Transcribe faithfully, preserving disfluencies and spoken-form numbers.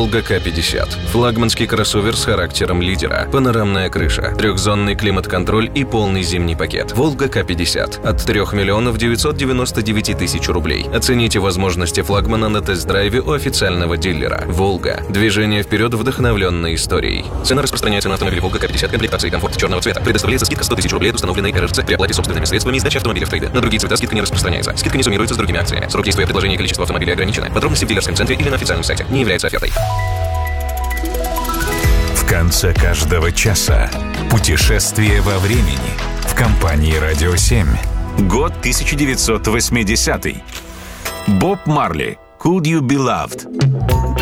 Волга К пятьдесят. Флагманский кроссовер с характером лидера. Панорамная крыша, трехзонный климат-контроль и полный зимний пакет. Волга К пятьдесят. От трёх миллионов девятьсот девяносто девять тысяч рублей. Оцените возможности флагмана на тест-драйве у официального дилера. Волга. Движение вперед, вдохновленной историей. Цена распространяется на автомобиль Волга К пятьдесят комплектации комфорт черного цвета. Предоставляется скидка сто тысяч рублей от установленной эр эр цэ при оплате собственными средствами и сдаче автомобиля в трейд. На другие цвета скидка не распространяется. Скидка не суммируется с другими акциями. Срок действия предложения и количество автомобилей ограничены. Подробности в дилерском центре или на официальном сайте. Не является офертой. В конце каждого часа путешествие во времени в компании «Радио семь». Год тысяча девятьсот восьмидесятый. Боб Марли. Could You Be Loved?